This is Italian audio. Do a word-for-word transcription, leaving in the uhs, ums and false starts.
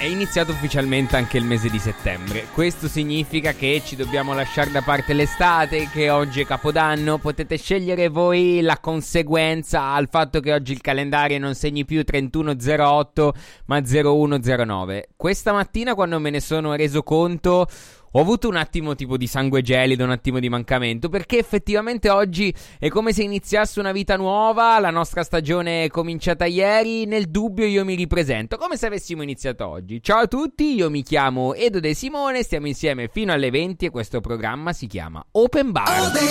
È iniziato ufficialmente anche il mese di settembre. Questo significa che ci dobbiamo lasciare da parte l'estate, che oggi è Capodanno. Potete scegliere voi la conseguenza al fatto che oggi il calendario non segni più trentuno zero otto ma zero uno zero nove. Questa mattina, quando me ne sono reso conto, ho avuto un attimo tipo di sangue gelido, un attimo di mancamento, perché effettivamente oggi è come se iniziasse una vita nuova. La nostra stagione è cominciata ieri. Nel dubbio io mi ripresento come se avessimo iniziato oggi. Ciao a tutti, io mi chiamo Edo De Simone, stiamo insieme fino alle venti e questo programma si chiama Open Bar.